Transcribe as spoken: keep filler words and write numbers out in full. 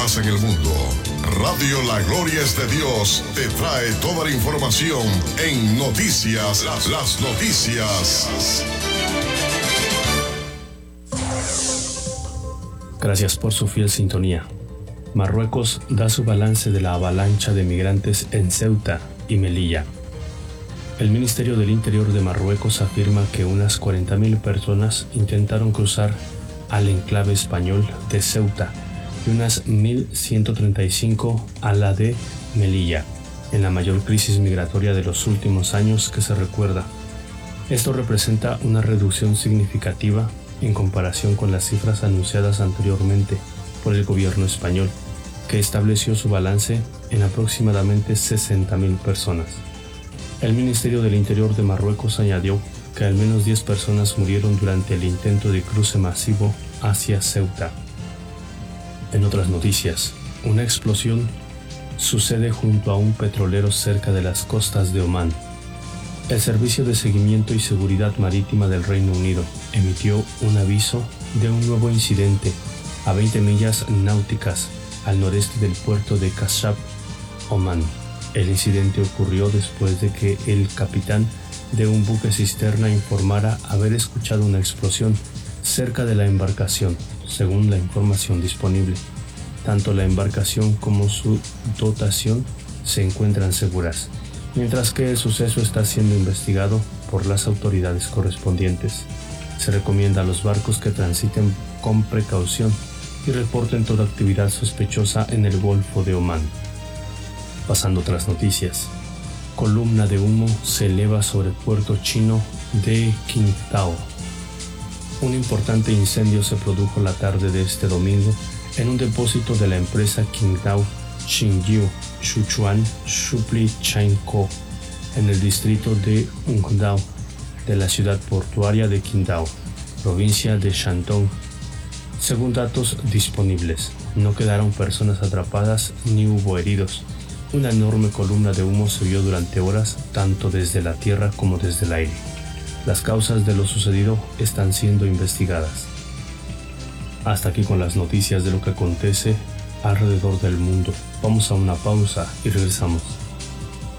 pasa en el mundo, Radio La Gloria es de Dios te trae toda la información en Noticias, las, las noticias. Gracias por su fiel sintonía. Marruecos da su balance de la avalancha de migrantes en Ceuta y Melilla. El Ministerio del Interior de Marruecos afirma que unas cuarenta mil personas intentaron cruzar al enclave español de Ceuta y unas mil ciento treinta y cinco a la de Melilla, en la mayor crisis migratoria de los últimos años que se recuerda. Esto representa una reducción significativa en comparación con las cifras anunciadas anteriormente por el gobierno español, que estableció su balance en aproximadamente sesenta mil personas. El Ministerio del Interior de Marruecos añadió que al menos diez personas murieron durante el intento de cruce masivo hacia Ceuta. En otras noticias, una explosión sucede junto a un petrolero cerca de las costas de Omán. El Servicio de Seguimiento y Seguridad Marítima del Reino Unido emitió un aviso de un nuevo incidente a veinte millas náuticas al noreste del puerto de Kasab, Omán. El incidente ocurrió después de que el capitán de un buque cisterna informara haber escuchado una explosión cerca de la embarcación, según la información disponible. Tanto la embarcación como su dotación se encuentran seguras, mientras que el suceso está siendo investigado por las autoridades correspondientes. Se recomienda a los barcos que transiten con precaución y reporten toda actividad sospechosa en el Golfo de Omán. Pasando a otras noticias. Columna de humo se eleva sobre el puerto chino de Qingdao. Un importante incendio se produjo la tarde de este domingo en un depósito de la empresa Qingdao Xingyu Sichuan Supply Chain Co. en el distrito de Hongdao de la ciudad portuaria de Qingdao, provincia de Shandong. Según datos disponibles, no quedaron personas atrapadas ni hubo heridos. Una enorme columna de humo se vio durante horas tanto desde la tierra como desde el aire. Las causas de lo sucedido están siendo investigadas. Hasta aquí con las noticias de lo que acontece alrededor del mundo. Vamos a una pausa y regresamos.